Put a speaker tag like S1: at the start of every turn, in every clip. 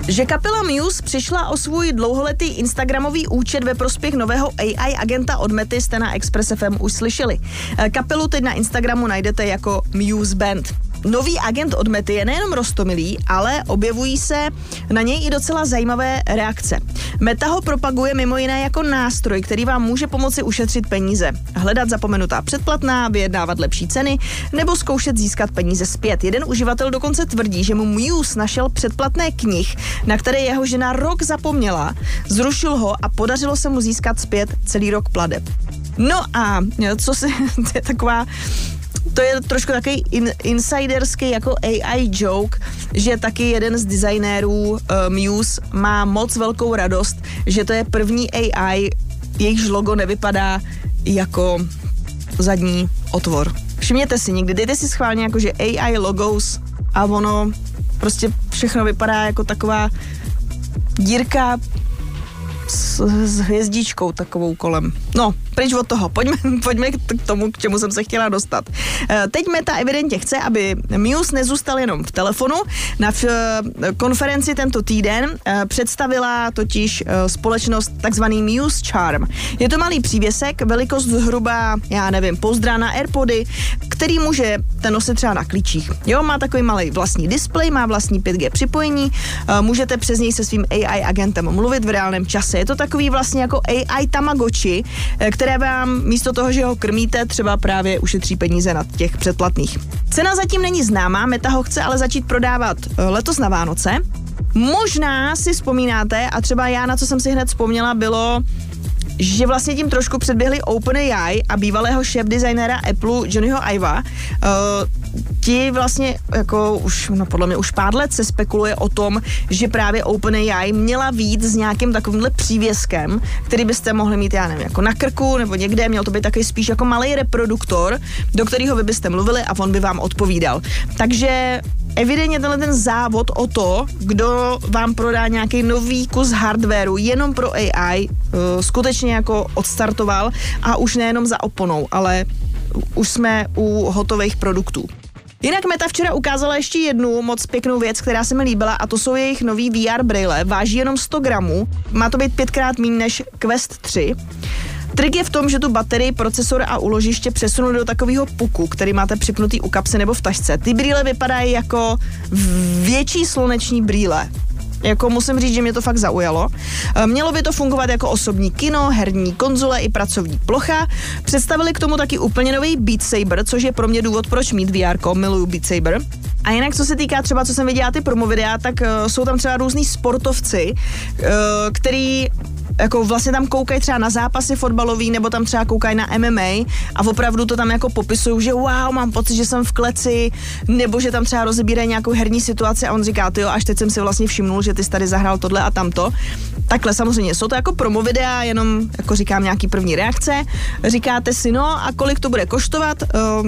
S1: že kapela Muse přišla o svůj dlouholetý instagramový účet ve prospěch nového AI agenta od Mety, jste na Express FM už slyšeli. Kapelu teď na Instagramu najdete jako Muse Band. Nový agent od Mety je nejenom roztomilý, ale objevují se na něj i docela zajímavé reakce. Meta ho propaguje mimo jiné jako nástroj, který vám může pomoci ušetřit peníze, hledat zapomenutá předplatná, vyjednávat lepší ceny nebo zkoušet získat peníze zpět. Jeden uživatel dokonce tvrdí, že mu Muse našel předplatné knih, na které jeho žena rok zapomněla, zrušil ho a podařilo se mu získat zpět celý rok plateb. No a co si, to je taková... To je trošku takový insiderský jako AI joke, že taky jeden z designérů Muse má moc velkou radost, že to je první AI, jejichž logo nevypadá jako zadní otvor. Všimněte si někdy, dejte si schválně jako, že AI logos a ono prostě všechno vypadá jako taková dírka s hvězdičkou takovou kolem. No, pryč od toho. Pojďme k tomu, k čemu jsem se chtěla dostat. Teď Meta evidentně chce, aby Muse nezůstal jenom v telefonu. Na konferenci tento týden představila totiž společnost takzvaný Muse Charm. Je to malý přívěsek, velikost zhruba, já nevím, pozdra na AirPody, který může ten nosit třeba na klíčích. Jo, má takový malý vlastní displej, má vlastní 5G připojení, můžete přes něj se svým AI agentem mluvit v reálném čase. Je to takový vlastně jako AI Tamagotchi, které vám místo toho, že ho krmíte, třeba právě ušetří peníze na těch předplatných. Cena zatím není známá, Meta ho chce ale začít prodávat letos na Vánoce. Možná si vzpomínáte, a třeba já, na co jsem si hned vzpomněla, bylo, že vlastně tím trošku předběhli OpenAI a bývalého šéfdesignéra Apple Johnnyho Iva. Ti vlastně jako už, no podle mě už pár let se spekuluje o tom, že právě OpenAI měla vyjít s nějakým takovýmhle přívěskem, který byste mohli mít, já nevím, jako na krku nebo někde, měl to být takový spíš jako malý reproduktor, do kterého vy byste mluvili a on by vám odpovídal. Takže evidentně tenhle ten závod o to, kdo vám prodá nějaký nový kus hardwareu jenom pro AI, skutečně jako odstartoval a už nejenom za oponou, ale už jsme u hotových produktů. Jinak Meta včera ukázala ještě jednu moc pěknou věc, která se mi líbila, a to jsou jejich nový VR brýle. Váží jenom 100 gramů, má to být 5x méně než Quest 3. Trik je v tom, že tu baterii, procesor a úložiště přesunuli do takového puku, který máte připnutý u kapsy nebo v tašce. Ty brýle vypadají jako větší sluneční brýle. Jako musím říct, že mě to fakt zaujalo. Mělo by to fungovat jako osobní kino, herní konzole i pracovní plocha. Představili k tomu taky úplně nový Beat Saber, což je pro mě důvod, proč mít VR, miluju Beat Saber. A jinak, co se týká třeba, co jsem viděla ty promo videa, tak jsou tam třeba různý sportovci, který jako vlastně tam koukají třeba na zápasy fotbalový, nebo tam třeba koukají na MMA a opravdu to tam jako popisují, že wow, mám pocit, že jsem v kleci, nebo že tam třeba rozebírají nějakou herní situaci a on říká, tyjo, až teď jsem si vlastně všimnul, že ty jsi tady zahrál tohle a tamto. Takhle samozřejmě, jsou to jako promo videa, jenom jako říkám nějaký první reakce. Říkáte si, no a kolik to bude koštovat?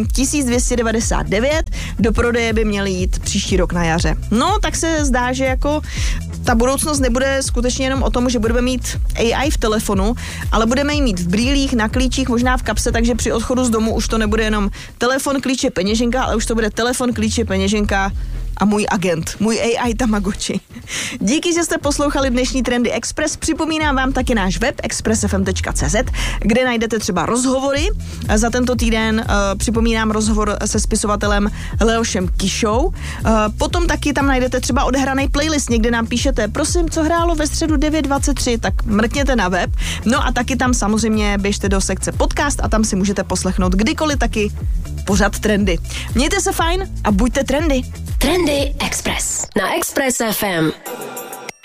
S1: 1299, do prodeje by měly jít příští rok na jaře. No, tak se zdá, že jako ta budoucnost nebude skutečně jenom o tom, že budeme mít AI v telefonu, ale budeme ji mít v brýlích, na klíčích, možná v kapse, takže při odchodu z domu už to nebude jenom telefon, klíče, peněženka, ale už to bude telefon, klíče, peněženka a můj agent, můj AI Tamagotchi. Díky, že jste poslouchali dnešní Trendy Express. Připomínám vám taky náš web expressfm.cz, kde najdete třeba rozhovory. Za tento týden připomínám rozhovor se spisovatelem Leošem Kišou. Potom taky tam najdete třeba odehraný playlist. Někde nám píšete, prosím, co hrálo ve středu 9:23, tak mrkněte na web. No a taky tam samozřejmě běžte do sekce podcast a tam si můžete poslechnout kdykoliv taky pořad Trendy. Mějte se fajn a buďte trendy.
S2: Trendy Express na Express FM.